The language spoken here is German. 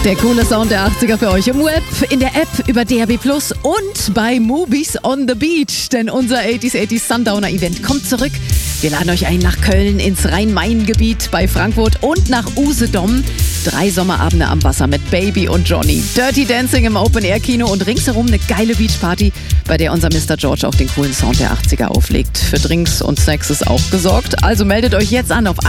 Der coole Sound der 80er für euch im Web, in der App über DRB Plus und bei Movies on the Beach. Denn unser 80s Sundowner Event kommt zurück. Wir laden euch ein nach Köln, ins Rhein-Main-Gebiet bei Frankfurt und nach Usedom. 3 Sommerabende am Wasser mit Baby und Johnny. Dirty Dancing im Open-Air-Kino und ringsherum eine geile Beachparty, bei der unser Mr. George auch den coolen Sound der 80er auflegt. Für Drinks und Snacks ist auch gesorgt. Also meldet euch jetzt an auf